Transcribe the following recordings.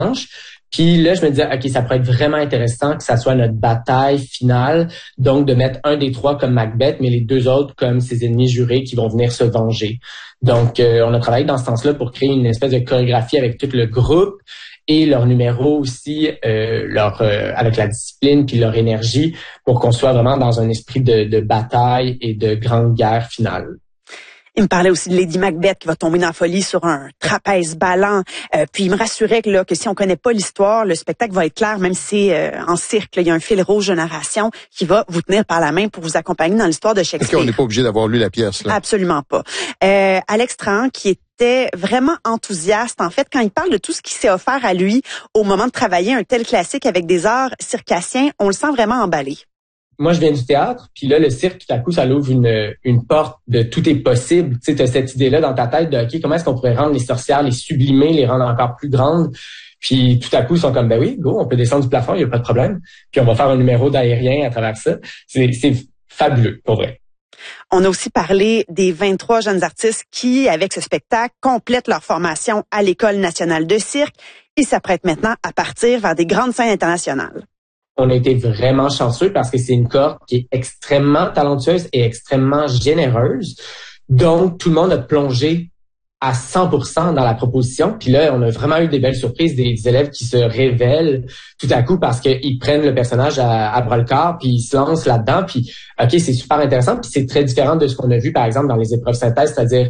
Puis là, je me disais, OK, ça pourrait être vraiment intéressant que ça soit notre bataille finale, donc de mettre un des trois comme Macbeth, mais les deux autres comme ses ennemis jurés qui vont venir se venger. Donc, on a travaillé dans ce sens-là pour créer une espèce de chorégraphie avec tout le groupe et leurs numéros aussi, avec la discipline puis leur énergie pour qu'on soit vraiment dans un esprit de bataille et de grande guerre finale. Il me parlait aussi de Lady Macbeth qui va tomber dans la folie sur un trapèze ballant. Puis il me rassurait que si on connaît pas l'histoire, le spectacle va être clair, même si c'est en cirque. Là, il y a un fil rouge de narration qui va vous tenir par la main pour vous accompagner dans l'histoire de Shakespeare. OK, on n'est pas obligé d'avoir lu la pièce, là. Absolument pas. Alex Trahan, qui était vraiment enthousiaste, en fait, quand il parle de tout ce qui s'est offert à lui au moment de travailler un tel classique avec des arts circassiens, on le sent vraiment emballé. Moi, je viens du théâtre, puis là, le cirque, tout à coup, ça l'ouvre une porte de tout est possible. Tu sais, t'as cette idée-là dans ta tête de, OK, comment est-ce qu'on pourrait rendre les sorcières, les sublimer, les rendre encore plus grandes? Puis tout à coup, ils sont comme, ben oui, go, on peut descendre du plafond, il n'y a pas de problème. Puis on va faire un numéro d'aérien à travers ça. C'est fabuleux, pour vrai. On a aussi parlé des 23 jeunes artistes qui, avec ce spectacle, complètent leur formation à l'École nationale de cirque et s'apprêtent maintenant à partir vers des grandes scènes internationales. On a été vraiment chanceux parce que c'est une cohorte qui est extrêmement talentueuse et extrêmement généreuse. Donc, tout le monde a plongé à 100% dans la proposition. Puis là, on a vraiment eu des belles surprises, des élèves qui se révèlent tout à coup parce qu'ils prennent le personnage à bras-le-corps, puis ils se lancent là-dedans. Puis, OK, c'est super intéressant. Puis c'est très différent de ce qu'on a vu, par exemple, dans les épreuves synthèse, c'est-à-dire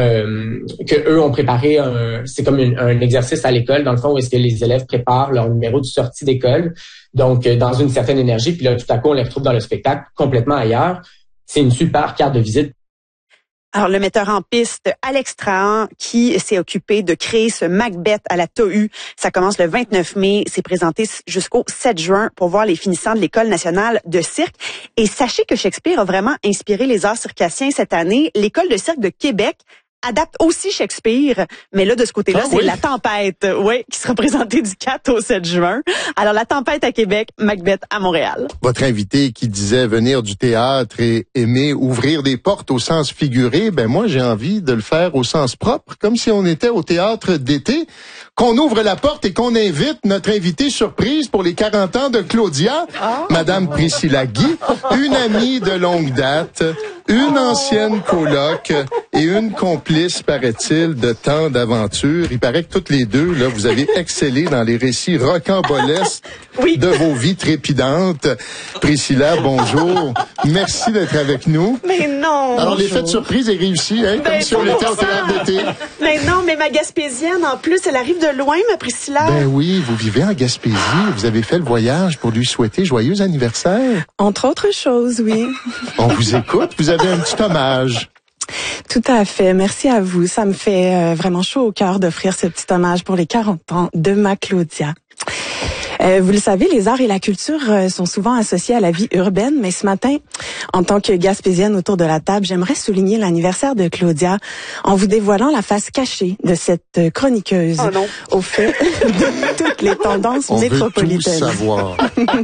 que eux ont préparé c'est comme un exercice à l'école, dans le fond, où est-ce que les élèves préparent leur numéro de sortie d'école. Donc, dans une certaine énergie. Puis là, tout à coup, on les retrouve dans le spectacle complètement ailleurs. C'est une super carte de visite. Alors, le metteur en piste, Alex Trahan, qui s'est occupé de créer ce Macbeth à la TOU. Ça commence le 29 mai, c'est présenté jusqu'au 7 juin pour voir les finissants de l'École nationale de cirque. Et sachez que Shakespeare a vraiment inspiré les arts circassiens cette année. L'École de cirque de Québec adapte aussi Shakespeare, mais là, de ce côté-là, c'est La Tempête, qui sera présentée du 4 au 7 juin. Alors, La Tempête à Québec, Macbeth à Montréal. Votre invité qui disait venir du théâtre et aimer ouvrir des portes au sens figuré, ben moi, j'ai envie de le faire au sens propre, comme si on était au théâtre d'été, qu'on ouvre la porte et qu'on invite notre invitée surprise pour les 40 ans de Claudia, Madame Priscilla Guy, une amie de longue date, une ancienne coloc et une complice, paraît-il, de tant d'aventures. Il paraît que toutes les deux, là, vous avez excellé dans les récits rocambolesques de vos vies trépidantes. Priscilla, bonjour. Merci d'être avec nous. Mais non! Alors, l'effet de surprise est réussi, hein, comme si on était au théâtre d'été. Mais non, mais ma Gaspésienne, en plus, elle arrive de loin, ma Priscilla. Ben oui, vous vivez en Gaspésie. Vous avez fait le voyage pour lui souhaiter joyeux anniversaire. Entre autres choses, oui. On vous écoute. Vous avez un petit hommage. Tout à fait. Merci à vous. Ça me fait vraiment chaud au cœur d'offrir ce petit hommage pour les 40 ans de ma Claudia. Vous le savez, les arts et la culture sont souvent associés à la vie urbaine, mais ce matin, en tant que Gaspésienne autour de la table, j'aimerais souligner l'anniversaire de Claudia en vous dévoilant la face cachée de cette chroniqueuse au fait de toutes les tendances métropolitaines. On veut tout savoir.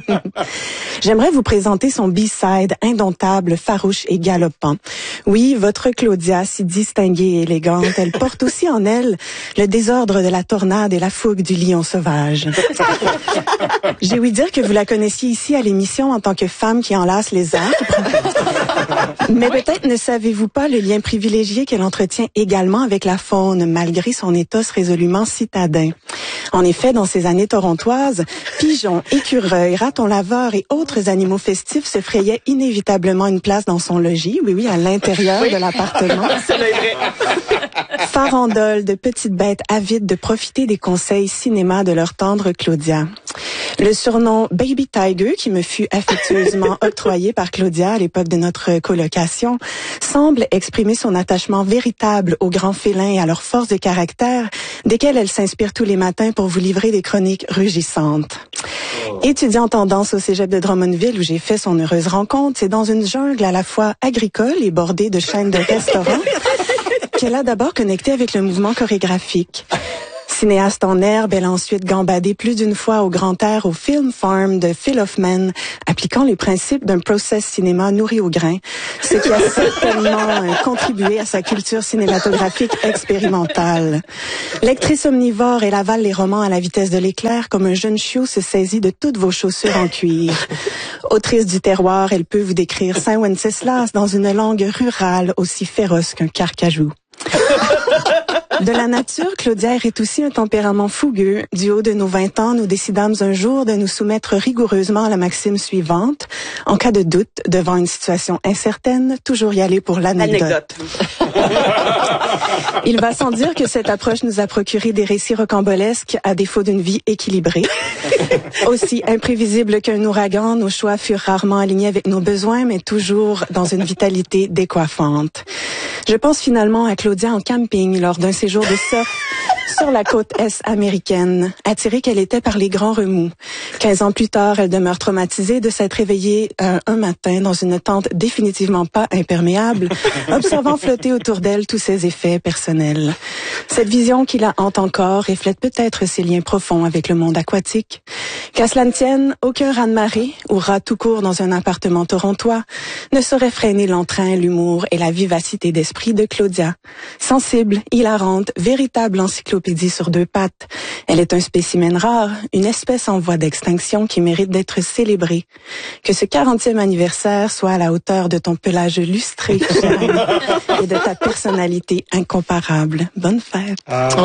J'aimerais vous présenter son B-side indomptable, farouche et galopant. Oui, votre Claudia, si distinguée et élégante, elle porte aussi en elle le désordre de la tornade et la fougue du lion sauvage. J'ai ouï dire que vous la connaissiez ici à l'émission en tant que femme qui enlace les arbres. Mais peut-être ne savez-vous pas le lien privilégié qu'elle entretient également avec la faune, malgré son ethos résolument citadin. En effet, dans ces années torontoises, pigeons, écureuils, ratons laveurs et autres animaux festifs se frayaient inévitablement une place dans son logis, oui, à l'intérieur de l'appartement. Farandole de petites bêtes avides de profiter des conseils cinéma de leur tendre Claudia. Le surnom Baby Tiger, qui me fut affectueusement octroyé par Claudia à l'époque de notre colocation, semble exprimer son attachement véritable aux grands félins et à leur force de caractère, desquels elle s'inspire tous les matins pour vous livrer des chroniques rugissantes. Étudiante en danse au cégep de Drummondville, où j'ai fait son heureuse rencontre, c'est dans une jungle à la fois agricole et bordée de chaînes de restaurants qu'elle a d'abord connecté avec le mouvement chorégraphique. Cinéaste en herbe, elle a ensuite gambadé plus d'une fois au grand air au Film Farm de Phil Hoffman, appliquant les principes d'un process cinéma nourri au grain, ce qui a certainement contribué à sa culture cinématographique expérimentale. Lectrice omnivore, elle avale les romans à la vitesse de l'éclair comme un jeune chiot se saisit de toutes vos chaussures en cuir. Autrice du terroir, elle peut vous décrire Saint-Wenceslas dans une langue rurale aussi féroce qu'un carcajou. De la nature, Claudia est aussi un tempérament fougueux. Du haut de nos 20 ans, nous décidâmes un jour de nous soumettre rigoureusement à la maxime suivante. En cas de doute, devant une situation incertaine, toujours y aller pour l'anecdote. Il va sans dire que cette approche nous a procuré des récits rocambolesques à défaut d'une vie équilibrée. Aussi imprévisible qu'un ouragan, nos choix furent rarement alignés avec nos besoins, mais toujours dans une vitalité décoiffante. Je pense finalement à Claudia en camping lors d'un séjour de surf sur la côte est américaine, attirée qu'elle était par les grands remous. 15 ans plus tard, elle demeure traumatisée de s'être réveillée un matin dans une tente définitivement pas imperméable, observant flotter autour d'elle tous ses effets personnels. Cette vision qui la hante encore reflète peut-être ses liens profonds avec le monde aquatique. Qu'à cela ne tienne, aucun raz-de-marée ou rat tout court dans un appartement torontois ne saurait freiner l'entrain, l'humour et la vivacité d'esprit de Claudia. Sensible, hilarante, véritable encyclopédie sur deux pattes. Elle est un spécimen rare, une espèce en voie d'extinction qui mérite d'être célébrée. Que ce 40e anniversaire soit à la hauteur de ton pelage lustré et de ta personnalité incomparable. Bonne fête.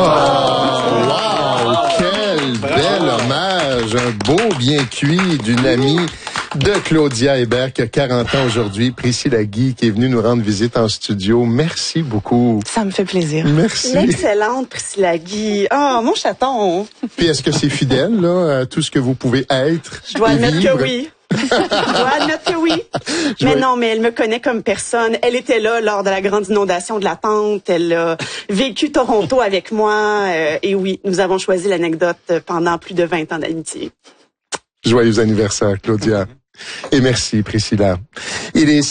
Wow! Quel bel hommage! Un beau bien cuit d'une amie de Claudia Hébert qui a 40 ans aujourd'hui. Priscilla Guy qui est venue nous rendre visite en studio. Merci beaucoup. Ça me fait plaisir. Merci. L'excellente Priscilla Guy. Oh, mon chaton. Puis est-ce que c'est fidèle là, à tout ce que vous pouvez être? Je dois admettre que oui. Je dois admettre que oui. Mais non, mais elle me connaît comme personne. Elle était là lors de la grande inondation de la tente. Elle a vécu Toronto avec moi. Et oui, nous avons choisi l'anecdote pendant plus de 20 ans d'amitié. Joyeux anniversaire, Claudia. Et merci, Priscilla. Il est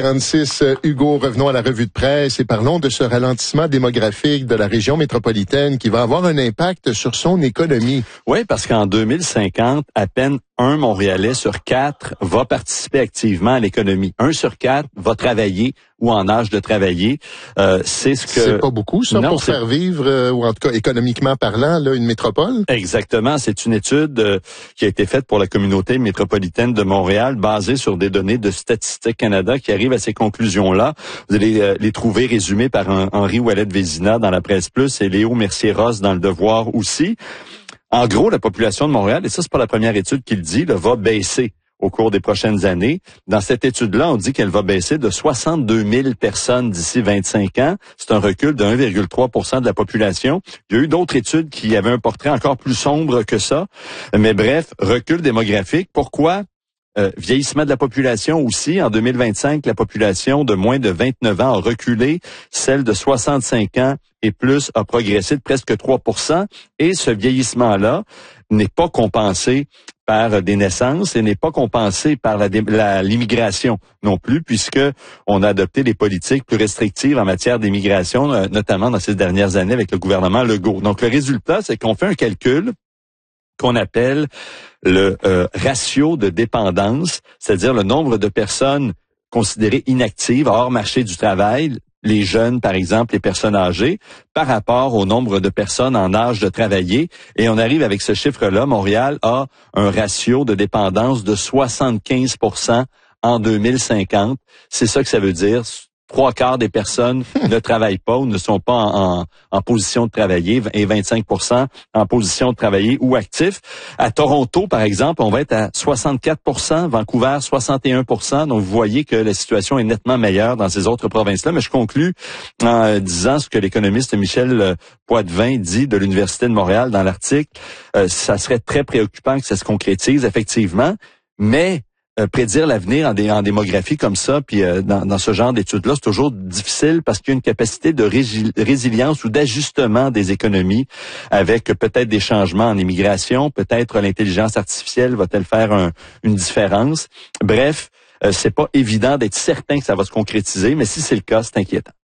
6h46. Hugo, revenons à la revue de presse et parlons de ce ralentissement démographique de la région métropolitaine qui va avoir un impact sur son économie. Oui, parce qu'en 2050, à peine un Montréalais sur 4 va participer activement à l'économie. 1 sur 4 va travailler ou en âge de travailler. C'est ce que... C'est pas beaucoup, ça, pour faire vivre, ou en tout cas économiquement parlant, là, une métropole? Exactement. C'est une étude qui a été faite pour la communauté métropolitaine de Montréal, basée sur des données de Statistique Canada qui arrivent à ces conclusions-là. Vous allez les trouver résumées par Henri Ouellet-Vézina dans la Presse Plus et Léo Mercier-Ross dans Le Devoir aussi. En gros, la population de Montréal, et ça, c'est pas la première étude qui le dit, là, va baisser au cours des prochaines années. Dans cette étude-là, on dit qu'elle va baisser de 62 000 personnes d'ici 25 ans. C'est un recul de 1,3 % de la population. Il y a eu d'autres études qui avaient un portrait encore plus sombre que ça. Mais bref, recul démographique. Pourquoi? Vieillissement de la population aussi. En 2025, la population de moins de 29 ans a reculé. Celle de 65 ans et plus a progressé de presque 3 %. Et ce vieillissement-là n'est pas compensé par des naissances et n'est pas compensé par l'immigration non plus, puisque on a adopté des politiques plus restrictives en matière d'immigration, notamment dans ces dernières années avec le gouvernement Legault. Donc, le résultat, c'est qu'on fait un calcul qu'on appelle le ratio de dépendance, c'est-à-dire le nombre de personnes considérées inactives hors marché du travail, les jeunes, par exemple, les personnes âgées, par rapport au nombre de personnes en âge de travailler. Et on arrive avec ce chiffre-là. Montréal a un ratio de dépendance de 75 % en 2050. C'est ça que ça veut dire. 3/4 des personnes ne travaillent pas ou ne sont pas en position de travailler et 25 % en position de travailler ou actifs. À Toronto, par exemple, on va être à 64 %, Vancouver 61 %. Donc, vous voyez que la situation est nettement meilleure dans ces autres provinces-là. Mais je conclus en disant ce que l'économiste Michel Poitvin dit de l'Université de Montréal dans l'article. Ça serait très préoccupant que ça se concrétise, effectivement, mais prédire l'avenir en démographie comme ça, puis dans ce genre d'études-là, c'est toujours difficile parce qu'il y a une capacité de résilience ou d'ajustement des économies avec peut-être des changements en immigration, peut-être l'intelligence artificielle va-t-elle faire une différence. Bref, c'est pas évident d'être certain que ça va se concrétiser, mais si c'est le cas, c'est inquiétant.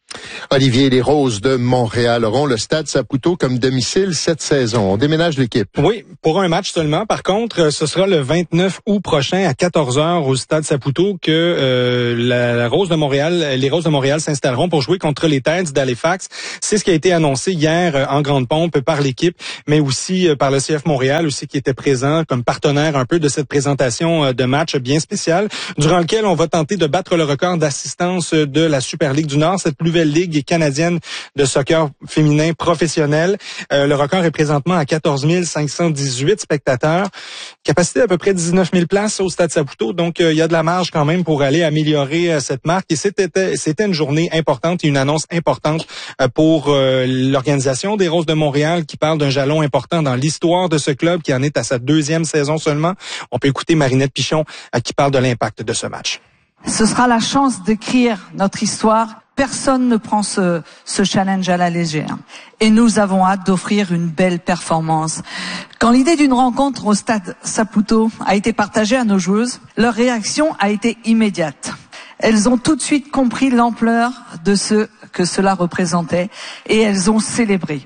Olivier, les Roses de Montréal auront le Stade Saputo comme domicile cette saison. On déménage l'équipe. Oui, pour un match seulement. Par contre, ce sera le 29 août prochain à 14h au Stade Saputo que les Roses de Montréal s'installeront pour jouer contre les Têtes d'Halifax. C'est ce qui a été annoncé hier en grande pompe par l'équipe, mais aussi par le CF Montréal aussi qui était présent comme partenaire un peu de cette présentation de match bien spécial, durant lequel on va tenter de battre le record d'assistance de la Super Ligue du Nord, cette plus belle ligue canadienne de soccer féminin professionnel. Le record est présentement à 14 518 spectateurs. Capacité d'à peu près 19 000 places au Stade Saputo. Donc, il y a de la marge quand même pour aller améliorer cette marque. Et c'était une journée importante et une annonce importante pour l'organisation des Roses de Montréal qui parle d'un jalon important dans l'histoire de ce club qui en est à sa 2e saison seulement. On peut écouter Marinette Pichon qui parle de l'impact de ce match. Ce sera la chance d'écrire notre histoire. Personne ne prend ce challenge à la légère. Et nous avons hâte d'offrir une belle performance. Quand l'idée d'une rencontre au Stade Saputo a été partagée à nos joueuses, leur réaction a été immédiate. Elles ont tout de suite compris l'ampleur de ce que cela représentait et elles ont célébré.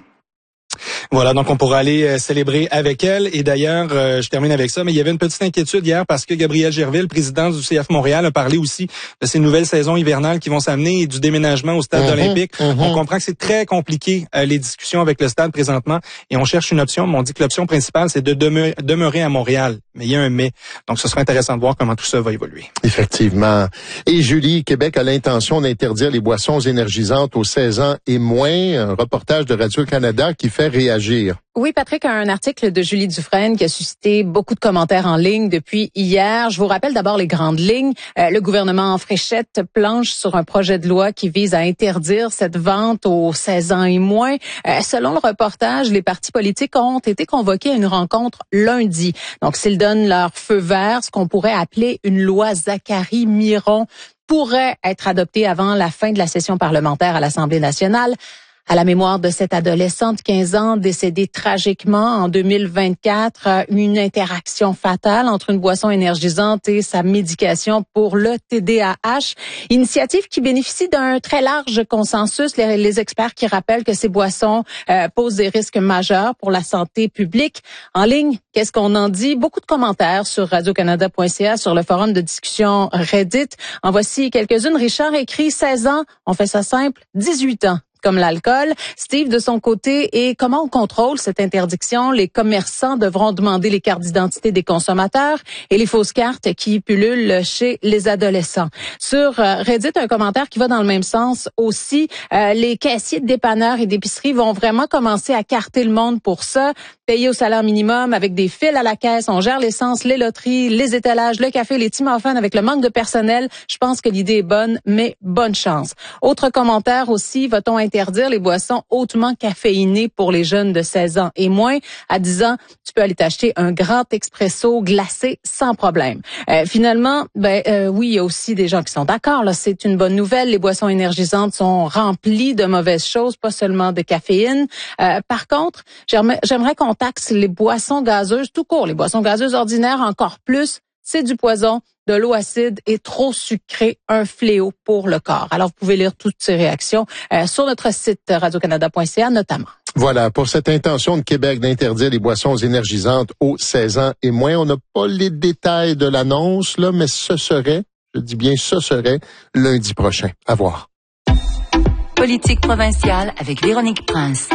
Voilà, donc on pourra aller célébrer avec elle. Et d'ailleurs, je termine avec ça, mais il y avait une petite inquiétude hier parce que Gabriel Gerville, président du CF Montréal, a parlé aussi de ces nouvelles saisons hivernales qui vont s'amener et du déménagement au stade olympique. On comprend que c'est très compliqué les discussions avec le stade présentement et on cherche une option, mais on dit que l'option principale, c'est de demeurer à Montréal. Mais il y a un mais. Donc, ce sera intéressant de voir comment tout ça va évoluer. Effectivement. Et Julie, Québec a l'intention d'interdire les boissons énergisantes aux 16 ans et moins. Un reportage de Radio-Canada qui fait réagir. Oui, Patrick, un article de Julie Dufresne qui a suscité beaucoup de commentaires en ligne depuis hier. Je vous rappelle d'abord les grandes lignes. Le gouvernement en fréchette planche sur un projet de loi qui vise à interdire cette vente aux 16 ans et moins. Selon le reportage, les partis politiques ont été convoqués à une rencontre lundi. Donc, s'ils donnent leur feu vert, ce qu'on pourrait appeler une loi Zachary-Miron pourrait être adoptée avant la fin de la session parlementaire à l'Assemblée nationale. À la mémoire de cette adolescente de 15 ans décédée tragiquement en 2024, une interaction fatale entre une boisson énergisante et sa médication pour le TDAH. Initiative qui bénéficie d'un très large consensus. Les experts qui rappellent que ces boissons posent des risques majeurs pour la santé publique. En ligne, qu'est-ce qu'on en dit? Beaucoup de commentaires sur radiocanada.ca, sur le forum de discussion Reddit. En voici quelques-unes. Richard écrit 16 ans, on fait ça simple, 18 ans. Comme l'alcool. Steve, de son côté, et comment on contrôle cette interdiction? Les commerçants devront demander les cartes d'identité des consommateurs et les fausses cartes qui pullulent chez les adolescents. Sur Reddit, un commentaire qui va dans le même sens aussi. Les caissiers de dépanneurs et d'épiceries vont vraiment commencer à carter le monde pour ça. Payer au salaire minimum avec des fils à la caisse. On gère l'essence, les loteries, les étalages, le café, les petits muffins avec le manque de personnel. Je pense que l'idée est bonne, mais bonne chance. Autre commentaire aussi, va-t-on interdire les boissons hautement caféinées pour les jeunes de 16 ans et moins? À 10 ans, tu peux aller t'acheter un grand expresso glacé sans problème. Finalement, oui, il y a aussi des gens qui sont d'accord. Là, c'est une bonne nouvelle. Les boissons énergisantes sont remplies de mauvaises choses, pas seulement de caféine. Par contre, j'aimerais qu'on taxe les boissons gazeuses tout court. Les boissons gazeuses ordinaires encore plus. C'est du poison, de l'eau acide et trop sucré, un fléau pour le corps. Alors, vous pouvez lire toutes ces réactions sur notre site radiocanada.ca notamment. Voilà, pour cette intention de Québec d'interdire les boissons énergisantes aux 16 ans et moins, on n'a pas les détails de l'annonce, là, mais ce serait, je dis bien ce serait, lundi prochain. À voir. Politique provinciale avec Véronique Prince.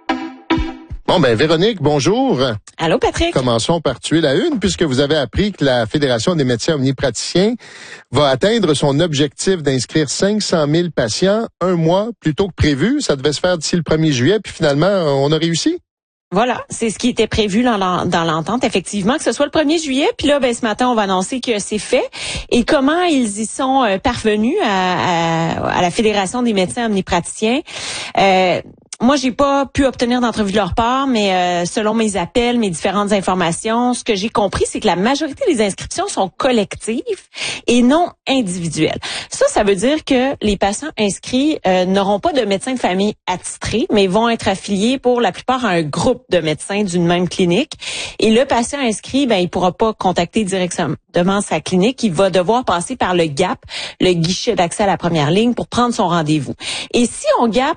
Bon, Véronique, bonjour. Allô, Patrick. Commençons par tuer la une, puisque vous avez appris que la Fédération des médecins omnipraticiens va atteindre son objectif d'inscrire 500 000 patients un mois plus tôt que prévu. Ça devait se faire d'ici le 1er juillet, puis finalement, on a réussi. Voilà, c'est ce qui était prévu dans l'entente, effectivement, que ce soit le 1er juillet. Puis là, ce matin, on va annoncer que c'est fait. Et comment ils y sont parvenus à la Fédération des médecins omnipraticiens? moi, j'ai pas pu obtenir d'entrevue de leur part, mais selon mes appels, mes différentes informations, ce que j'ai compris, c'est que la majorité des inscriptions sont collectives et non individuelles. Ça veut dire que les patients inscrits n'auront pas de médecin de famille attitré, mais vont être affiliés pour la plupart à un groupe de médecins d'une même clinique. Et le patient inscrit, il pourra pas contacter directement sa clinique, il va devoir passer par le GAP, le guichet d'accès à la première ligne, pour prendre son rendez-vous. Et si au GAP,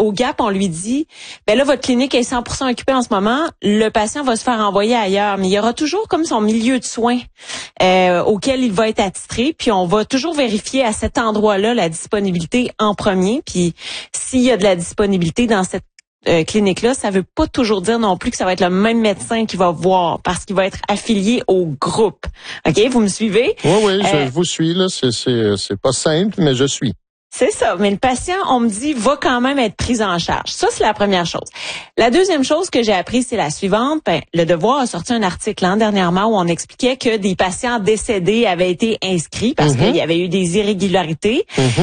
on lui dit, là, votre clinique est 100% occupée en ce moment, le patient va se faire envoyer ailleurs. Mais il y aura toujours comme son milieu de soins auquel il va être attitré, puis on va toujours vérifier à cet endroit-là la disponibilité en premier. Puis s'il y a de la disponibilité dans cette clinique-là, ça veut pas toujours dire non plus que ça va être le même médecin qui va voir, parce qu'il va être affilié au groupe. OK, vous me suivez? Oui, je vous suis, là. C'est pas simple, mais je suis. C'est ça, mais le patient, on me dit, va quand même être pris en charge. Ça, c'est la première chose. La deuxième chose que j'ai appris, c'est la suivante. Le Devoir a sorti un article dernièrement où on expliquait que des patients décédés avaient été inscrits parce qu'il y avait eu des irrégularités.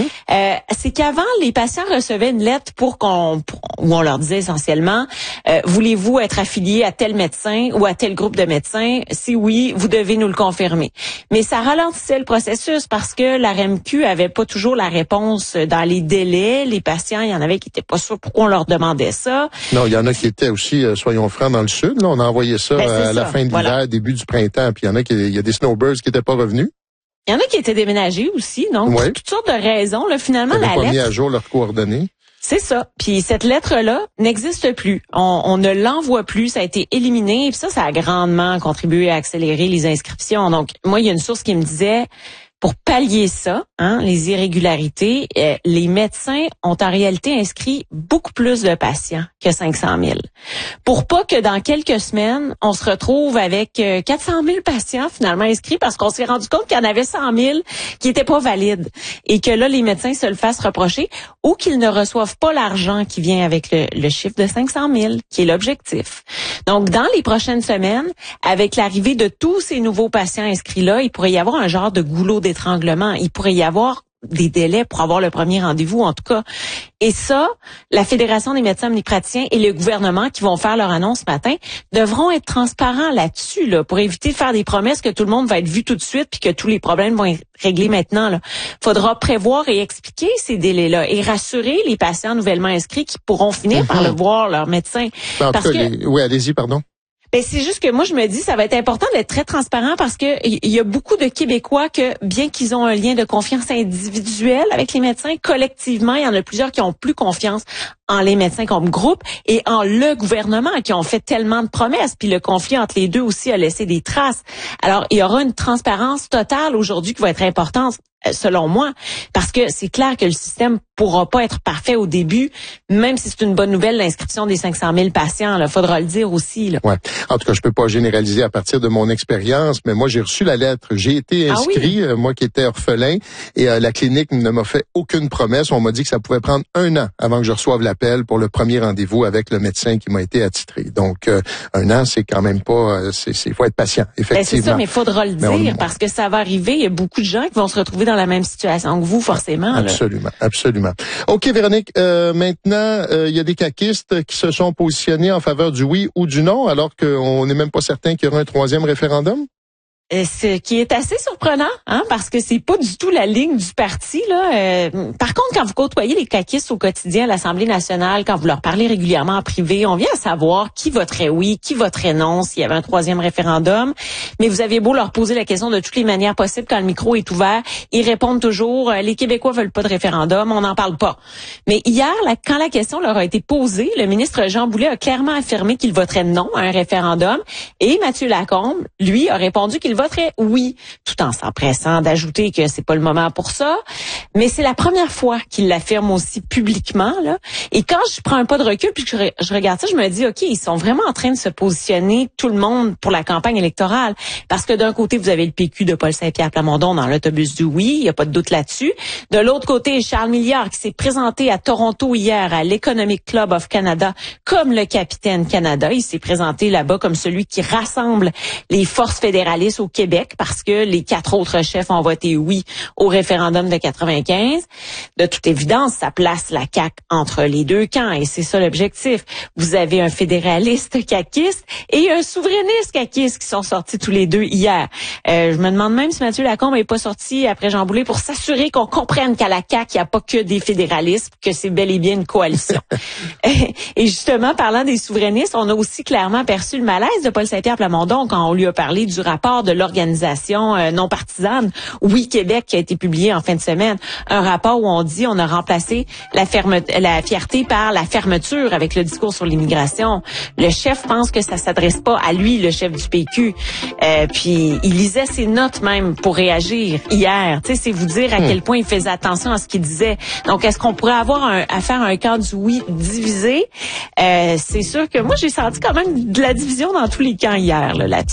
C'est qu'avant, les patients recevaient une lettre où on leur disait essentiellement, voulez-vous être affilié à tel médecin ou à tel groupe de médecins? Si oui, vous devez nous le confirmer. Mais ça ralentissait le processus parce que la REMQ avait pas toujours la réponse dans les délais. Les patients, il y en avait qui étaient pas sûrs pourquoi on leur demandait ça. Non, il y en a qui étaient aussi, soyons francs, dans le sud. Là, on a envoyé ça à la fin de l'hiver, début du printemps. Puis il y a des snowbirds qui étaient pas revenus. Il y en a qui étaient déménagés aussi, donc pour toutes sortes de raisons. Là, finalement, la lettre... Ils n'avaient pas mis à jour leurs coordonnées. C'est ça. Puis cette lettre-là n'existe plus. On ne l'envoie plus. Ça a été éliminé. Puis ça a grandement contribué à accélérer les inscriptions. Donc, moi, il y a une source qui me disait... Pour pallier ça, les irrégularités, les médecins ont en réalité inscrit beaucoup plus de patients que 500 000. Pour pas que dans quelques semaines, on se retrouve avec 400 000 patients finalement inscrits parce qu'on s'est rendu compte qu'il y en avait 100 000 qui étaient pas valides et que là, les médecins se le fassent reprocher ou qu'ils ne reçoivent pas l'argent qui vient avec le chiffre de 500 000, qui est l'objectif. Donc, dans les prochaines semaines, avec l'arrivée de tous ces nouveaux patients inscrits-là, il pourrait y avoir un genre de goulot d'étranglement. Il pourrait y avoir des délais pour avoir le premier rendez-vous, en tout cas. Et ça, la Fédération des médecins omnipraticiens et le gouvernement qui vont faire leur annonce ce matin devront être transparents là-dessus, pour éviter de faire des promesses que tout le monde va être vu tout de suite puis que tous les problèmes vont être réglés maintenant. Faudra prévoir et expliquer ces délais-là et rassurer les patients nouvellement inscrits qui pourront finir par le voir, leur médecin. Oui, allez-y, pardon. C'est juste que moi, je me dis, ça va être important d'être très transparent parce que il y a beaucoup de Québécois que, bien qu'ils ont un lien de confiance individuelle avec les médecins, collectivement, il y en a plusieurs qui ont plus confiance en les médecins comme groupe et en le gouvernement qui ont fait tellement de promesses. Puis le conflit entre les deux aussi a laissé des traces. Alors, il y aura une transparence totale aujourd'hui qui va être importante, selon moi, parce que c'est clair que le système pourra pas être parfait au début, même si c'est une bonne nouvelle, l'inscription des 500 000 patients. Il faudra le dire aussi. Là. Ouais. En tout cas, je peux pas généraliser à partir de mon expérience, mais moi, j'ai reçu la lettre. J'ai été inscrit, moi qui étais orphelin, et la clinique ne m'a fait aucune promesse. On m'a dit que ça pouvait prendre 1 an avant que je reçoive l'appel pour le premier rendez-vous avec le médecin qui m'a été attitré. Donc, 1 an, c'est quand même pas... Il faut être patient, effectivement. C'est ça, mais il faudra le dire, parce que ça va arriver. Il y a beaucoup de gens qui vont se retrouver dans la même situation que vous, forcément. Absolument, absolument. OK, Véronique, maintenant, il y a des caquistes qui se sont positionnés en faveur du oui ou du non, alors qu'on n'est même pas certain qu'il y aura un 3e référendum? Ce qui est assez surprenant, parce que c'est pas du tout la ligne du parti, là. Par contre, quand vous côtoyez les caquistes au quotidien à l'Assemblée nationale, quand vous leur parlez régulièrement en privé, on vient à savoir qui voterait oui, qui voterait non s'il y avait un 3e référendum. Mais vous aviez beau leur poser la question de toutes les manières possibles quand le micro est ouvert, ils répondent toujours, les Québécois veulent pas de référendum, on n'en parle pas. Mais hier, quand la question leur a été posée, le ministre Jean Boulet a clairement affirmé qu'il voterait non à un référendum et Mathieu Lacombe, lui, a répondu qu'il voterait oui, tout en s'empressant d'ajouter que c'est pas le moment pour ça. Mais c'est la première fois qu'il l'affirme aussi publiquement, là. Et quand je prends un pas de recul puis que je regarde ça, je me dis, OK, ils sont vraiment en train de se positionner, tout le monde, pour la campagne électorale. Parce que d'un côté, vous avez le PQ de Paul Saint-Pierre Plamondon dans l'autobus du oui, il n'y a pas de doute là-dessus. De l'autre côté, Charles Milliard qui s'est présenté à Toronto hier à l'Economic Club of Canada comme le capitaine Canada. Il s'est présenté là-bas comme celui qui rassemble les forces fédéralistes au Québec parce que les 4 autres chefs ont voté oui au référendum de 95. De toute évidence, ça place la CAQ entre les deux camps et c'est ça l'objectif. Vous avez un fédéraliste caquiste et un souverainiste caquiste qui sont sortis tous les deux hier. Je me demande même si Mathieu Lacombe n'est pas sorti après Jean Boulet pour s'assurer qu'on comprenne qu'à la CAQ, il n'y a pas que des fédéralistes, que c'est bel et bien une coalition. Et justement, parlant des souverainistes, on a aussi clairement perçu le malaise de Paul Saint-Pierre Plamondon quand on lui a parlé du rapport de l'organisation non partisane Oui Québec qui a été publié en fin de semaine. Un rapport où on dit on a remplacé la fierté par la fermeture avec le discours sur l'immigration. Le chef pense que ça s'adresse pas à lui, le chef du PQ. Puis il lisait ses notes même pour réagir hier. Tu sais, c'est vous dire à quel point il faisait attention à ce qu'il disait. Donc, est-ce qu'on pourrait avoir affaire à un camp du oui divisé? C'est sûr que moi, j'ai senti quand même de la division dans tous les camps hier là-dessus.